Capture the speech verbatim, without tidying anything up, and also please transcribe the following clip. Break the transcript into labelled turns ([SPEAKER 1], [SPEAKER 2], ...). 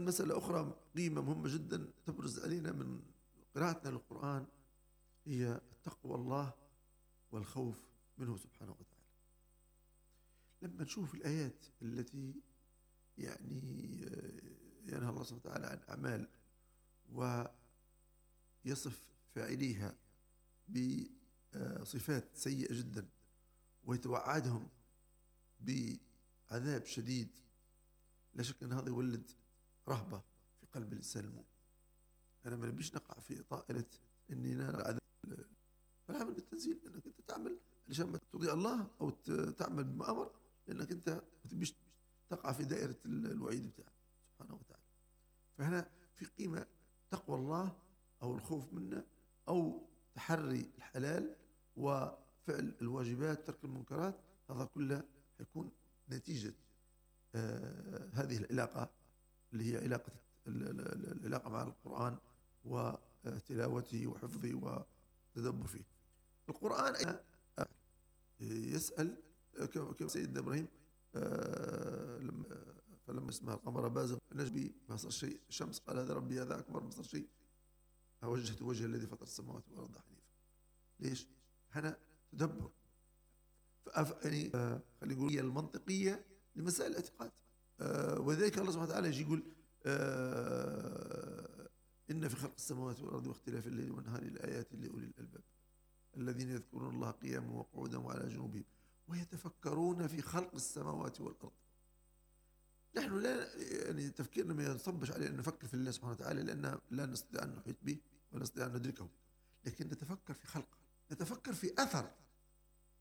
[SPEAKER 1] مسألة أخرى، قيمة مهمة جدا تبرز علينا من قراءتنا للقرآن، هي تقوى الله والخوف منه سبحانه وتعالى. لما نشوف الآيات التي يعني ينهى الله سبحانه وتعالى عن أعمال ويصف فاعليها بصفات سيئة جدا ويتوعدهم بعذاب شديد، لا شك أن هذا يولد رهبة في قلب الإنسان المؤمن. أنا ما نبيش نقع في طائلة أني نرى عذاب، فالعمل بالتنزيل أنك أنت تعمل علشان ما تطيع الله أو تعمل بما أمر، لأنك أنت ما تبيش تقع في دائرة الوعيد بتاعه سبحانه وتعالى. فهنا في قيمة تقوى الله أو الخوف منه، أو تحري الحلال وفعل الواجبات ترك المنكرات. هذا كله يكون نتيجة آه هذه العلاقة اللي هي علاقة العلاقة مع القرآن وتلاوته وحفظه وتدبر فيه. القرآن يسأل كما سيدنا إبراهيم آه لما فلما اسمها القمر بازغ نجبي ما صار شيء، الشمس قال هذا ربي هذا أكبر ما صار شيء، وجهت وجه الذي فطر السماوات والأرض حنيفا. ليش؟ هنا تدبر يعني آه خلينا نقول هي المنطقية لمسائل الاعتقاد. آه وذلك الله سبحانه وتعالى يجي يقول آه إن في خلق السماوات والأرض واختلاف الليل والنهار لآيات لأولي الألباب الذين يذكرون الله قياما وقعودا وعلى جنوبهم ويتفكرون في خلق السماوات والأرض. نحن لا يعني تفكيرنا ما ينصبش على أن نفكر في الله سبحانه وتعالى، لأن لا نستطيع أن نحيط به ولا نستطيع أن ندركه، لكن نتفكر في خلقه، نتفكر في أثر